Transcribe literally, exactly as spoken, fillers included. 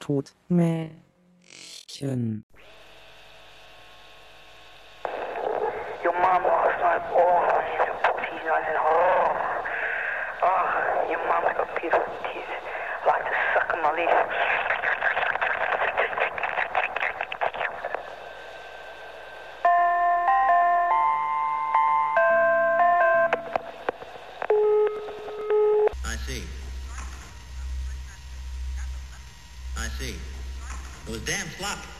Todmädchen. Your mum last night, oh, she's a putty, I said, oh, oh, your mum's got beautiful teeth, I like to suck on my lips. I see. I see. It was damn sloppy.